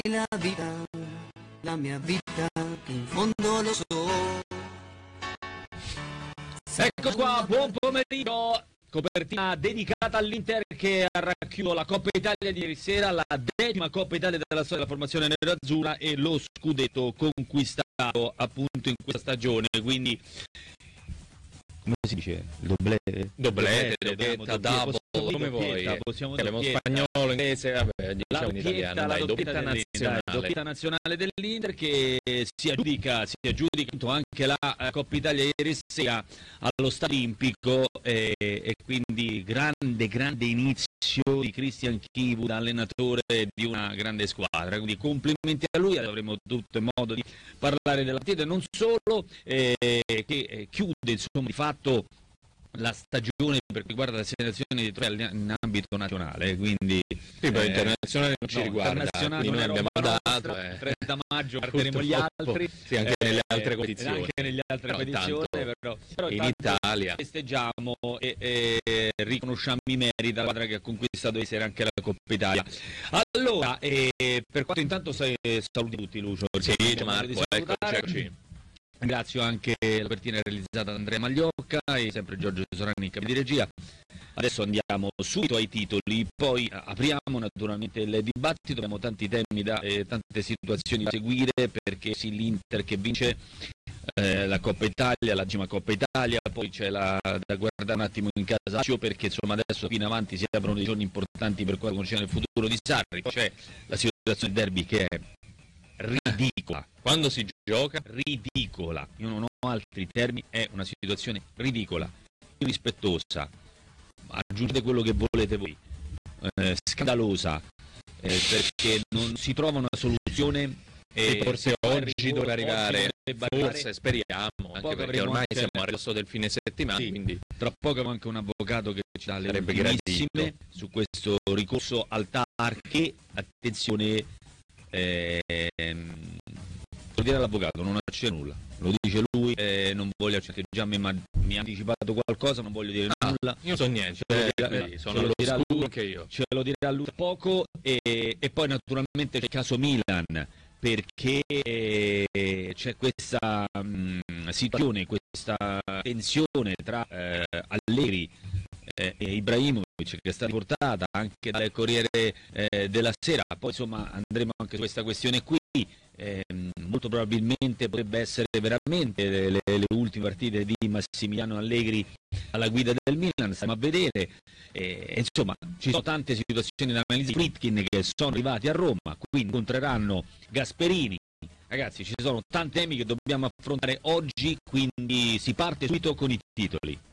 la mia vita, in fondo lo so. Ecco qua, buon pomeriggio. Copertina dedicata all'Inter che ha racchiuso la Coppa Italia di ieri sera, la 10ª Coppa Italia della storia della formazione nerazzurra e lo scudetto conquistato appunto in questa stagione, quindi come si dice? Doblete, double, come vuoi. Possiamo abbiamo spagnolo, inglese, vabbè, diciamo in italiano, la dai, doppietta nazionale dell'Inter che si aggiudica anche la Coppa Italia ieri sera allo Stadio Olimpico e quindi grande inizio di Christian Chivu da allenatore di una grande squadra, quindi complimenti a lui, avremo tutto modo di parlare della partita e non solo, che chiude insomma di fatto la stagione per quanto riguarda la selezione di trofei in ambito nazionale, quindi internazionale non ci riguarda, internazionale non noi è abbiamo roba dato nostra, 30 maggio partiremo gli altri, sì, anche nelle altre competizioni, anche negli altre competizioni, però in Italia festeggiamo e riconosciamo i meriti della squadra che ha conquistato ieri sera anche la Coppa Italia. Allora, per quanto intanto saluti tutti, Lucio. Sì, Marco, eccoci. Ringrazio anche l'apertina realizzata da Andrea Magliocca e sempre Giorgio Sorani in cabina di regia. Adesso andiamo subito ai titoli, poi apriamo naturalmente il dibattito, abbiamo tanti temi tante situazioni da seguire, perché sì, l'Inter che vince la Coppa Italia, la 10ª Coppa Italia, poi c'è da guardare un attimo in casa, perché insomma adesso fino avanti si aprono dei giorni importanti per quanto concerne il futuro di Sarri, c'è la situazione del derby che è ridicola. Quando si gioca? Ridicola, io non ho altri termini, è una situazione ridicola, irrispettosa, aggiungete quello che volete voi, scandalosa, perché non si trova una soluzione. Forse oggi dovrebbe arrivare, forse speriamo, anche perché ormai siamo a ridosso del fine settimana, sì, quindi tra poco abbiamo anche un avvocato che ci dà le sarebbe ultimissime su questo ricorso al TAR che, attenzione, devo dire all'avvocato, non accede nulla, lo dice lui, non voglio accedere, già mi ha anticipato qualcosa, non voglio dire nulla. Io so niente, sono all'oscuro anche io. Ce lo dirà lui tra poco e poi naturalmente c'è il caso Milan, perché c'è questa situazione, questa tensione tra Allegri e Ibrahimovic che è stata riportata anche dal Corriere della Sera, poi insomma andremo anche su questa questione qui. Molto probabilmente potrebbe essere veramente le ultime partite di Massimiliano Allegri alla guida del Milan, stiamo a vedere, insomma ci sono tante situazioni da analizzare. Friedkin che sono arrivati a Roma, quindi incontreranno Gasperini. Ragazzi, ci sono tanti temi che dobbiamo affrontare oggi, quindi si parte subito con i titoli.